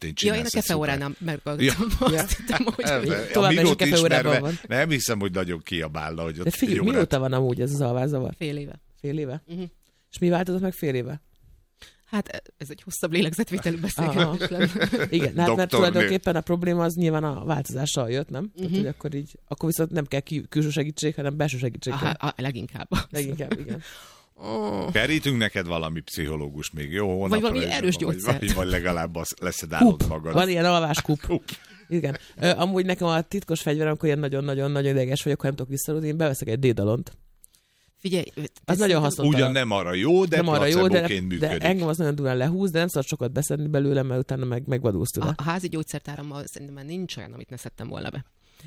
én csinálsz. Ja, én a kefeóránál meghallgattam. Azt hittem, hogy tovább megyünk kefeórában van. Nem hiszem, hogy nagyon kiabálna, hogy ott. De figyelj, mióta van amúgy ez az alvászavar? Fél éve. Fél éve? És mi változott meg fél éve? Hát ez egy hosszabb lélegzetvételű beszélgetés. Igen, mert tulajdonképpen a probléma az nyilván a változással jött, nem? Tehát, hogy akkor viszont nem kell külső segítség, hanem belső segítség. Leginkább, igen. Kerítünk neked valami pszichológus még, jó? Hónapra vagy valami erős gyógyszert. Vagy legalább leszedálod magad. Van ilyen alváskup. Igen. Amúgy nekem a titkos fegyverem, amikor ilyen nagyon-nagyon ideges vagyok, ha nem tudok visszaludni, én beveszek egy D-dalont. Figyelj, az nagyon hasznos. Ugyan nem arra jó, de placebóként működik. De engem az nagyon durán lehúz, de nem szabad sokat beszedni belőle, mert utána megvadulsz tőle. A házi gyógyszertárammal szerintem már nincs olyan, amit ne szedtem volna be.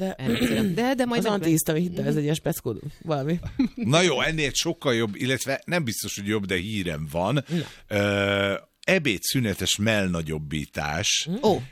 De majd az antihisztamin, ez egy ilyen speckódó, valami. Na jó, ennél sokkal jobb, illetve nem biztos, hogy jobb, de hírem van. Ebédszünetes mellnagyobbítás,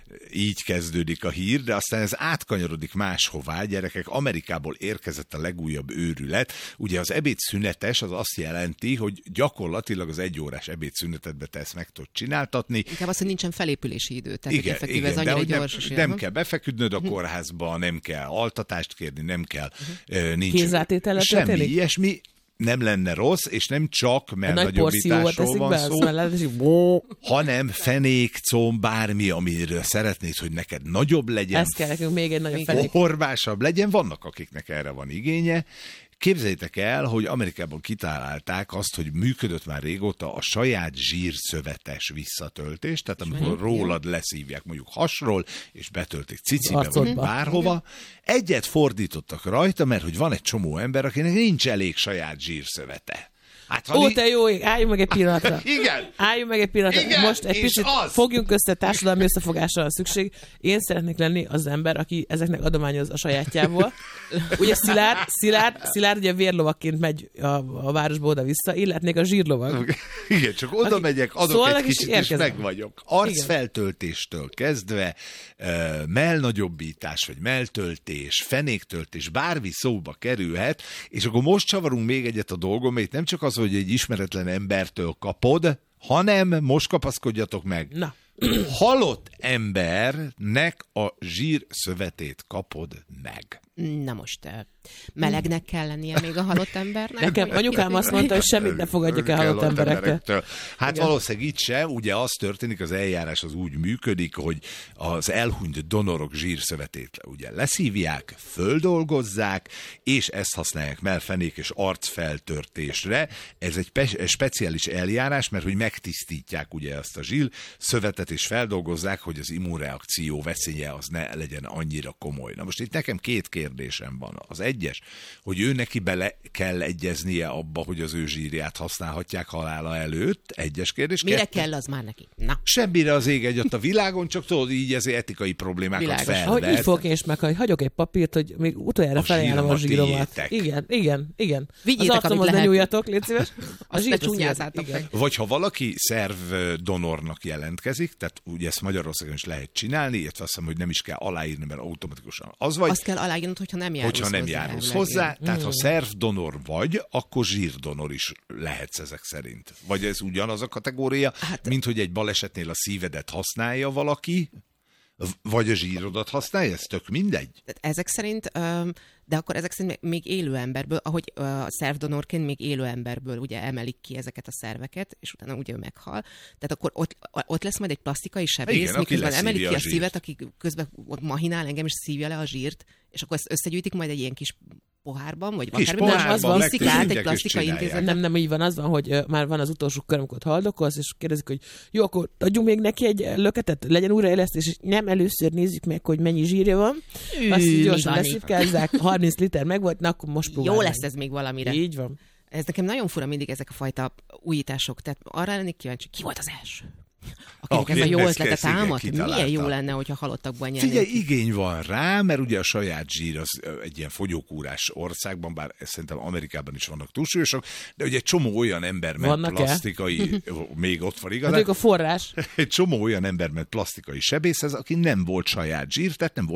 így kezdődik a hír, de aztán ez átkanyarodik máshová. Gyerekek, Amerikából érkezett a legújabb őrület. Ugye az ebédszünetes az azt jelenti, hogy gyakorlatilag az 1 órás ebédszünetedbe te ezt meg tudod csináltatni. Inkább az, hogy nincsen felépülési idő. Tehát, igen, ez de gyors, nem kell befeküdnöd a kórházba, nem kell altatást kérni, nem kell nincs semmi ilyesmi. Nem lenne rossz, és nem csak mellnagyobbításról van szó, hanem fenék, comb, bármi, amiről szeretnéd, hogy neked nagyobb legyen. Ez kell nekünk még egy nagyobb fenék. Horvásabb legyen, vannak akiknek erre van igénye. Képzeljétek el, hogy Amerikában kitalálták azt, hogy működött már régóta a saját zsírszövetes visszatöltés, tehát amikor rólad leszívják mondjuk hasról, és betöltik cicibe, vagy bárhova. Egyet fordítottak rajta, mert hogy van egy csomó ember, akinek nincs elég saját zsírszövete. Hát, te jó ég, álljunk meg egy pillanatra. Igen. Álljunk meg egy pillanatra. Igen, most egy picit fogjunk össze, társadalmi összefogásra van szükség. Én szeretnék lenni az ember, aki ezeknek adományoz a sajátjából. Ugye Szilárd ugye vérlovakként megy a városba oda-vissza, én lehetnék a zsírlovak. Igen, csak oda megyek, adok egy kicsit, és meg vagyok. Arcfeltöltéstől kezdve, mellnagyobbítás, vagy melltöltés, fenéktöltés, bármi szóba kerülhet, és akkor most csavarunk még egyet a dolgom, mert nem csak az, hogy egy ismeretlen embertől kapod, hanem most kapaszkodjatok meg. Na. Halott embernek a zsírszövetét kapod meg. Na most melegnek kell lennie még a halott embernek? Nekem anyukám azt mondta, hogy semmit ne fogadjak el halott emberektől. Hát igen. Valószínűleg itt se, ugye az történik, az eljárás az úgy működik, hogy az elhunyt donorok zsírszövetét ugye leszívják, földolgozzák, és ezt használják mellfenék és arcfeltörtésre. Ez egy speciális eljárás, mert hogy megtisztítják ugye ezt a zsírszövetet, és feldolgozzák, hogy az immunreakció veszélye az ne legyen annyira komoly. Na most itt nekem 2 kérdésem van. Az egyes, hogy ő neki bele kell egyeznie abba, hogy az ő zsírját használhatják halála előtt. Egyes kérdés. Mire kell az már neki? Na. Semmire az ég egyet a világon, csak tudod, így ezért etikai problémákat felvet. Hogy így fogok és meg, hogy hagyok egy papírt, hogy még utoljára felajánlom a zsíromat. Igen. Vigyétek, az arcomhoz ne nyúljatok, légy szíves. Azt ne csúnyázzátok meg. Vagy ha valaki szervdonornak jelentkezik, tehát ugye ezt Magyarországon is lehet csinálni, illetve azt hiszem, hogy nem is kell aláírni, mert automatikusan az vagy. Azt kell aláírnod, hogyha nem járulsz hozzá. Tehát ha szervdonor vagy, akkor zsírdonor is lehetsz ezek szerint. Vagy ez ugyanaz a kategória, mint hogy egy balesetnél a szívedet használja valaki, vagy a zsírodat használja, ez tök mindegy. Ezek szerint, de akkor ezek szerint még élő emberből, ahogy a szervdonorként még élő emberből ugye emelik ki ezeket a szerveket, és utána ugye ő meghal. Tehát akkor ott lesz majd egy plastikai sebész, miközben emelik ki a szívet, aki közben mahinál engem is szívja le a zsírt, és akkor ezt összegyűjtik majd egy ilyen kis pohárban, vagy pohárban plastikát, egy plastikai intézetben. Nem így van, az van, hogy már van az utolsó kör, amikor haldokolsz, és kérdezik, hogy jó, akkor adjunk még neki egy löketet, legyen újraélesztés, és nem először nézzük meg, hogy mennyi zsírja van. Azt gyorsan leszipkázzák, 30 liter meg volt, na akkor most próbáljuk. Jó lesz ez még valamire. Így van. Ez nekem nagyon fura mindig ezek a fajta újítások. Tehát arra lennék kíváncsi, ki volt az első? Akinek ez a jó ötlete támad, milyen jó lenne, hogyha halottakban nyernénk. Figyelj, igény van rá, mert ugye a saját zsír az egy ilyen fogyókúrás országban, bár szerintem Amerikában is vannak túlsúlyosok, de ugye egy csomó olyan ember, mert plastikai, még ott van igazán. Hát a forrás. Egy csomó olyan ember, mert plastikai sebészhez, aki nem volt saját zsír, tehát nem volt.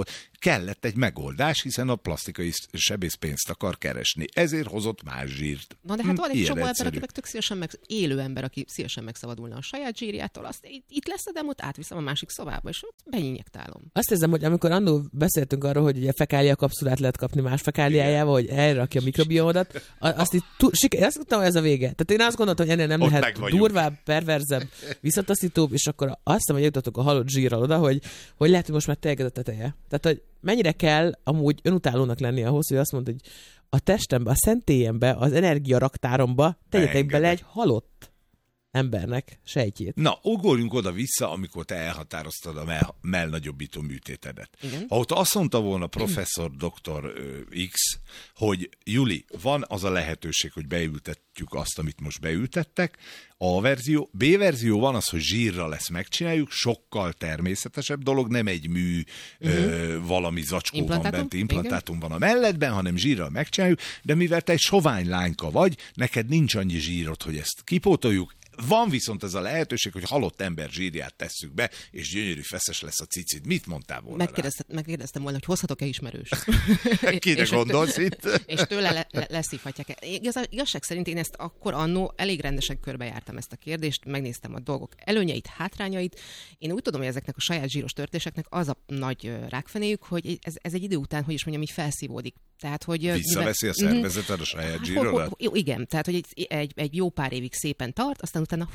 kellett egy megoldás, hiszen a plastikai sebész pénzt akar keresni. Ezért hozott más zsírt. Na de hát van egy Ilyen csomó ember, egyszerű. aki meg tök szívesen élő ember, aki szívesen megszabadulna a saját zsírjától, azt itt lesz a demót, átviszem a másik szobába, és ott beinjektálom. Azt érzem, hogy amikor annól beszéltünk arról, hogy ugye fekália kapszulát lehet kapni más fekáliájával, hogy elrakja a mikrobiómat, azt itt azt tudtam, hogy ez a vége. Tehát én azt gondoltam, hogy ennél nem Ott lehet meg vagyunk. durvább, perverzebb, visszataszítóbb, és akkor azt hiszem, hogy jutottuk a halott zsírral oda, hogy lehet, hogy most már tényleg ez a teteje. Tehát, hogy mennyire kell amúgy önutálónak lenni ahhoz, hogy azt mondod, hogy a testembe, a szentélyembe, az energiaraktáromba tegyetek bele egy halott embernek sejtjét. Na, ugorjunk oda-vissza, amikor te elhatároztad a mellnagyobbító műtétedet. Igen. Ha ott azt mondta volna professzor dr. X, hogy Juli, van az a lehetőség, hogy beültetjük azt, amit most beültettek, A verzió, B verzió van az, hogy zsírra lesz, megcsináljuk, sokkal természetesebb dolog, nem egy mű valami zacskó van bent, implantátum van a melledben, hanem zsírral megcsináljuk, de mivel te egy sovány lányka vagy, neked nincs annyi zsírod, hogy ezt kipótoljuk. Van viszont ez a lehetőség, hogy halott ember zsírját tesszük be, és gyönyörű feszes lesz a cicid. Mit mondtál volna Megkérdeztem volna, hogy hozhatok-e ismerős? Kire gondolsz itt? És tőle leszívhatják. Igazság szerint én ezt akkor annó elég rendesen körbejártam ezt a kérdést, megnéztem a dolgok előnyeit, hátrányait. Én úgy tudom, hogy ezeknek a saját zsíros törtéseknek az a nagy rákfenéjük, hogy ez egy idő után, hogy is mondjam, így felszívódik. Tehát, hogy visszaveszi a szervezeted a saját zsírodat? Igen, tehát hogy egy jó pár évig szépen tart, aztán utána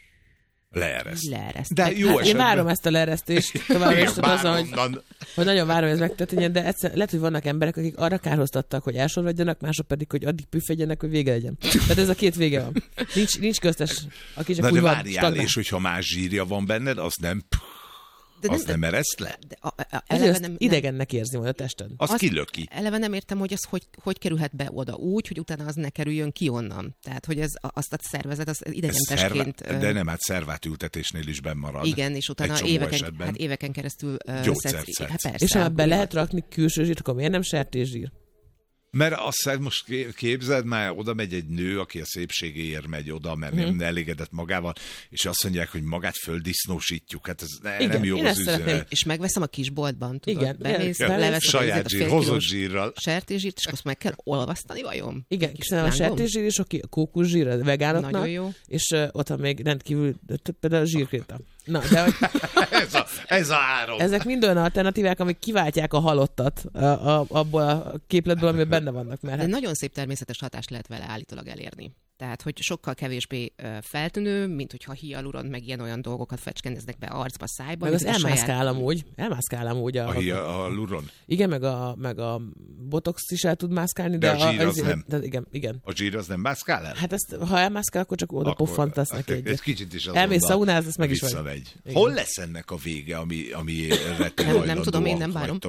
leereszt. De jó esetben... Én várom ezt a leeresztést. Továbbra is hogy nagyon várom, hogy ez megtörténjen, de egyszer, lehet, hogy vannak emberek, akik arra kárhoztattak, hogy elsorvadjanak, mások pedig, hogy addig püffedjenek, hogy vége legyen. Tehát ez a két vége van. Nincs köztes, aki csak úgy van stagnál. És hogyha más zsírja van benned, az nem... Azt nem ereszt le? Idegennek érzi majd a tested. Az kilöki. Eleve nem értem, hogy az hogy kerülhet be oda úgy, hogy utána az ne kerüljön ki onnan. Tehát, hogy azt a szervezet, az idegentesként... De nem, hát szervátültetésnél is benn marad. Igen, és utána éveken keresztül... Gyógyszert. És ha be lehet rakni külső zsírt, akkor miért nem sertészsír? Mert azt most képzeld, már oda megy egy nő, aki a szépségéért megy oda, mert nem elégedett magával, és azt mondják, hogy magát földisznósítjuk. Hát ez nem jó az üzenet. És megveszem a kisboltban, tudod? Igen. Leveszem saját zsír, hozott zsírral. Sertészsírt, és azt meg kell olvasztani, vajon? Igen, hiszen a sertészsír is oké, a kókuszsír a vegánoknak, nagyon jó. És ott van még rendkívül például a zsírkréta. Na, de hogy ez a három. Ezek mind olyan alternatívák, amik kiváltják a halottat abból a képletből, amiben benne vannak. Mert de nagyon szép természetes hatást lehet vele állítólag elérni. Tehát, hogy sokkal kevésbé feltűnő, mint hogyha hialuron meg ilyen-olyan dolgokat fecskendeznek be arcba, szájba. Meg az elmászkál amúgy. A hialuron? Igen, meg a botox is el tud mászkálni. De a zsír az nem. Igen. A zsír az nem mászkál el? Hát ezt, ha elmászkál, akkor csak oda poffantasz neki egyet. Egy kicsit is elmész szaunáz, ezt meg is vagy. Hol lesz ennek a vége, amire ti nem tudom, én nem várom.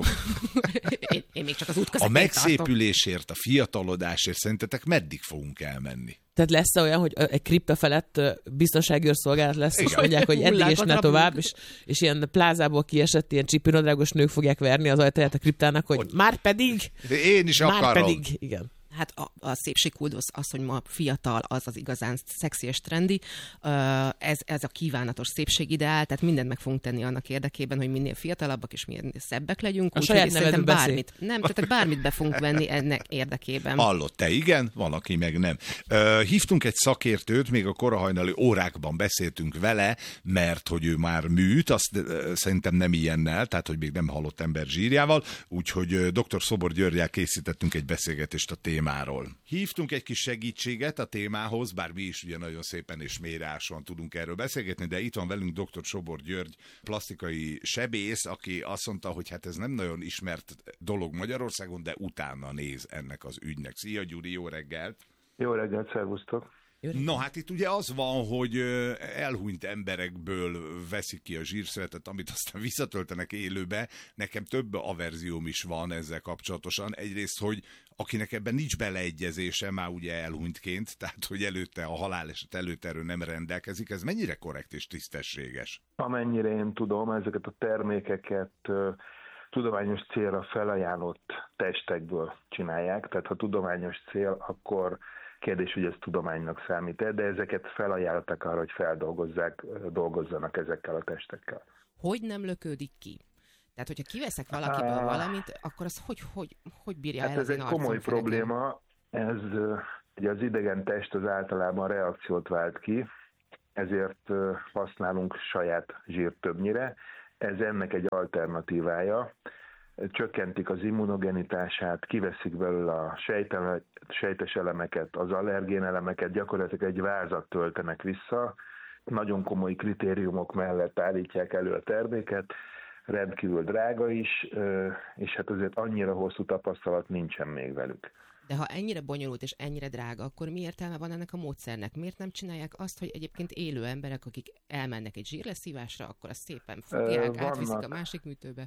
Én még csak az út közepén a megszépülésért, a fiatalodásért szerintetek meddig fogunk elmenni? Tehát lesz olyan, hogy egy kripta felett biztonsági őrszolgálat lesz, és mondják, hogy eddig és ne tovább, és ilyen plázából kiesett, ilyen csipinadrágos nők fogják verni az ajtaját a kriptának, hogy már pedig... De én is akarom. Igen. Hát a szépségkultusz, az, hogy ma fiatal, az igazán szexi és trendi, ez a kívánatos szépségideál, tehát mindent meg fogunk tenni annak érdekében, hogy minél fiatalabbak és minél szebbek legyünk. A saját nevedről bármit. Nem, tehát bármit be fogunk venni ennek érdekében. Hallott, te igen, van, aki meg nem. Hívtunk egy szakértőt, még a korahajnali órákban beszéltünk vele, mert hogy ő már műt, azt szerintem nem ilyennel, tehát hogy még nem halott ember zsírjával, úgyhogy dr. Szobor Györggyel készítettünk egy beszélgetést a témáról. Hívtunk egy kis segítséget a témához, bár mi is ugye nagyon szépen és mélyreásan tudunk erről beszélgetni, de itt van velünk dr. Sobor György, plastikai sebész, aki azt mondta, hogy hát ez nem nagyon ismert dolog Magyarországon, de utána néz ennek az ügynek. Szia Gyuri, jó reggelt! Jó reggelt, szervusztok! No, hát itt ugye az van, hogy elhunyt emberekből veszik ki a zsírszövetet, amit aztán visszatöltenek élőbe. Nekem több averzióm is van ezzel kapcsolatosan. Egyrészt, hogy akinek ebben nincs beleegyezése, már ugye elhunytként, tehát hogy előtte a haláleset előtt erről nem rendelkezik. Ez mennyire korrekt és tisztességes? Amennyire én tudom, ezeket a termékeket tudományos célra felajánlott testekből csinálják. Tehát ha tudományos cél, akkor kérdés, hogy ez tudománynak számít-e, de ezeket felajánlották arra, hogy dolgozzanak ezekkel a testekkel. Hogy nem lökődik ki? Tehát, hogyha kiveszek valakiből valamit, akkor az hogy bírja el ez az én egy komoly arcom fenekén? probléma. Ez ugye az idegen test az általában reakciót vált ki, ezért használunk saját zsírt többnyire. Ez ennek egy alternatívája. Csökkentik az immunogenitását, kiveszik belőle a sejtes elemeket, az allergén elemeket, gyakorlatilag egy vázat töltenek vissza. Nagyon komoly kritériumok mellett állítják elő a terméket, rendkívül drága is, és hát azért annyira hosszú tapasztalat nincsen még velük. De ha ennyire bonyolult és ennyire drága, akkor mi értelme van ennek a módszernek? Miért nem csinálják azt, hogy egyébként élő emberek, akik elmennek egy zsírleszívásra, akkor azt szépen fogják, átviszik a másik műtőbe?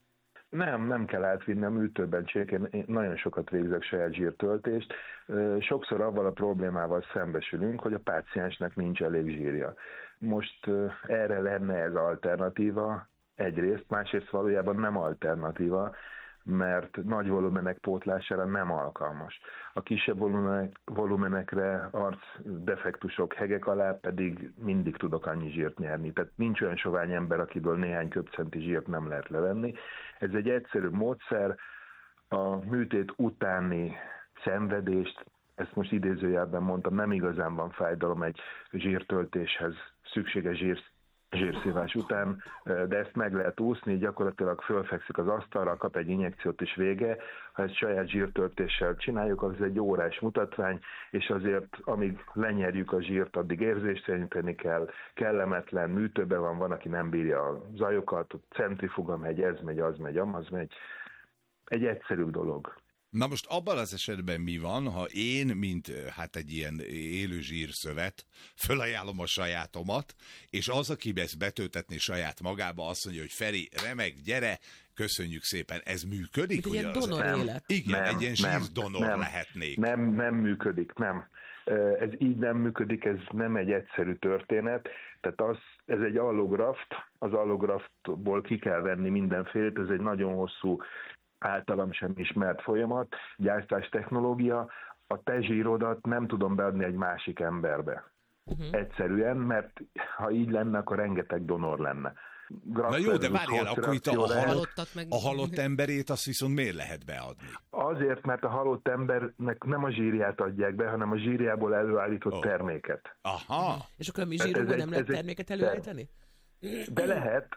Nem kell átvinni a műtőben, én nagyon sokat végzek saját zsírtöltést. Sokszor avval a problémával szembesülünk, hogy a páciensnek nincs elég zsírja. Most erre lenne ez alternatíva egyrészt, másrészt valójában nem alternatíva, mert nagy volumenek pótlására nem alkalmas. A kisebb volumenekre, arcdefektusok, hegek alá pedig mindig tudok annyi zsírt nyerni. Tehát nincs olyan sovány ember, akiből néhány köbcenti zsírt nem lehet levenni. Ez egy egyszerű módszer, a műtét utáni szenvedést, ezt most idézőjelben mondtam, nem igazán van fájdalom egy zsírtöltéshez szükséges zsírszívás után, de ezt meg lehet úszni, gyakorlatilag fölfekszik az asztalra, kap egy injekciót is vége. Ha ezt saját zsírtöltéssel csináljuk, az egy órás mutatvány, és azért amíg lenyerjük a zsírt, addig érzésteleníteni kell, kellemetlen, műtőben van, aki nem bírja a zajokat, centrifuga megy, ez megy, az megy, amaz megy. Egy egyszerű dolog. Na most abban az esetben mi van, ha én, mint hát egy ilyen élő zsírszövet, fölajánlom a sajátomat, és az, aki ezt betöltetné saját magába, azt mondja, hogy Feri, remek, gyere, köszönjük szépen, ez működik? Mint egy ilyen donor élet. Igen, egy ilyen zsírdonor lehetnék. Nem működik, nem. Ez így nem működik, ez nem egy egyszerű történet. Tehát ez egy allograft, az allograftból ki kell venni mindenfélét, ez egy nagyon hosszú, általam sem ismert folyamat, gyártás technológia, a te zsírodat nem tudom beadni egy másik emberbe. Egyszerűen, mert ha így lenne, akkor rengeteg donor lenne. Na jó, de várjál, akkor itt a halott emberét azt viszont miért lehet beadni? Azért, mert a halott embernek nem a zsírját adják be, hanem a zsírjából előállított terméket. Aha. És akkor a mi zsírunkból nem lehet terméket előállítani? De lehet,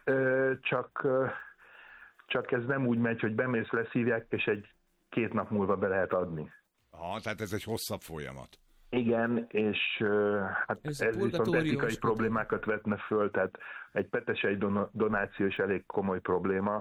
csak ez nem úgy megy, hogy bemész, leszívják, és 1-2 nap múlva be lehet adni. Aha, tehát ez egy hosszabb folyamat. Igen, és hát ez viszont etikai problémákat vetne föl, tehát egy petesej donáció is elég komoly probléma.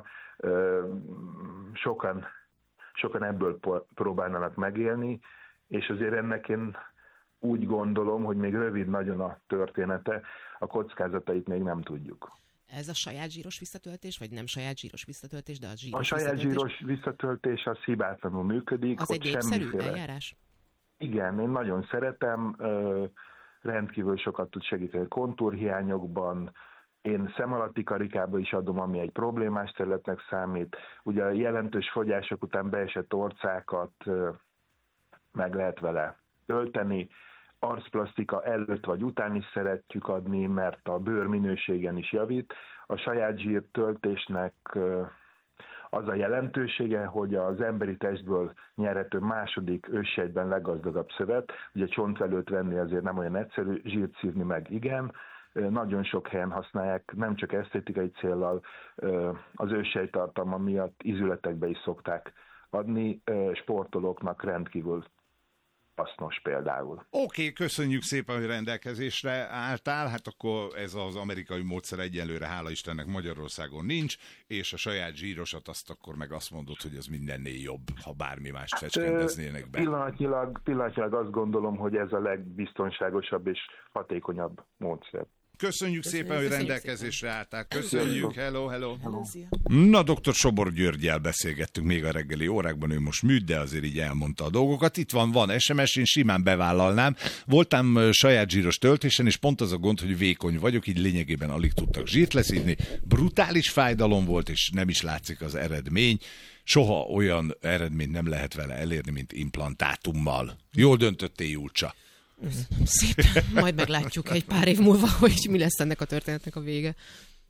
Sokan ebből próbálnának megélni, és azért ennek én úgy gondolom, hogy még rövid nagyon a története, a kockázatait még nem tudjuk. Ez a saját zsíros visszatöltés, vagy nem saját zsíros visszatöltés, de a zsíros visszatöltés? A saját zsíros visszatöltés az hibátlanul működik. Az egy népszerű eljárás? Igen, én nagyon szeretem, rendkívül sokat tud segíteni kontúrhiányokban. Én szem alatti karikába is adom, ami egy problémás területnek számít. Ugye a jelentős fogyások után beesett orcákat meg lehet vele tölteni. Arcplasztika előtt vagy után is szeretjük adni, mert a bőr minőségen is javít. A saját zsírtöltésnek az a jelentősége, hogy az emberi testből nyerhető második őssejtben leggazdagabb szövet. Ugye csontvelőt venni azért nem olyan egyszerű, zsírt szívni meg igen. Nagyon sok helyen használják, nem csak esztétikai céllal, az őssejttartalma miatt ízületekbe is szokták adni, sportolóknak rendkívül hasznos például. Oké, köszönjük szépen, hogy rendelkezésre álltál. Hát akkor ez az amerikai módszer egyelőre, hála Istennek, Magyarországon nincs, és a saját zsírosat akkor meg azt mondod, hogy ez mindennél jobb, ha bármi mást fecskendeznének be. Pillanatnyilag azt gondolom, hogy ez a legbiztonságosabb és hatékonyabb módszer. Köszönjük szépen, hogy rendelkezésre álltál. Köszönjük, hello. Na, dr. Sobor Györggyel beszélgettünk még a reggeli órákban, ő most műt, de azért így elmondta a dolgokat. Itt van SMS, én simán bevállalnám. Voltam saját zsíros töltésen, és pont az a gond, hogy vékony vagyok, így lényegében alig tudtak zsírt leszívni. Brutális fájdalom volt, és nem is látszik az eredmény. Soha olyan eredményt nem lehet vele elérni, mint implantátummal. Jól döntöttél, Júlcsa. Szépen, majd meglátjuk egy pár év múlva, hogy mi lesz ennek a történetnek a vége.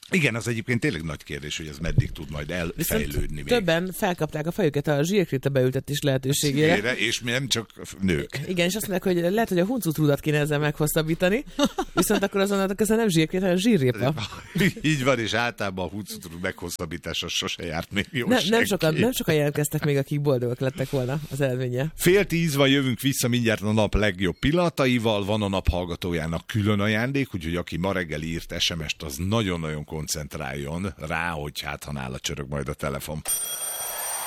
Igen, az egyébként tényleg nagy kérdés, hogy ez meddig tud majd elfejlődni még. Többen felkapták a fejüket a zsírkréta beültetés lehetőségére. És nem csak nők. Igen, és azt mondják, hogy lehet, hogy a huncutrudat kéne ezzel meghosszabbítani, viszont akkor azonnal közben nem zsírkréta, hanem zsírrépa. Így van, és általában a huncutrud meghosszabbítása sose járt még jó nem sokan jelentkeztek még, akik boldogok lettek volna az eredménye. 9:30 van, jövünk vissza mindjárt a nap legjobb pillanataival, van a nap hallgatójának külön ajándék, úgyhogy aki ma reggel írt SMS-t, az nagyon-nagyon koncentráljon rá, hogy hát ha nála csörög majd a telefon.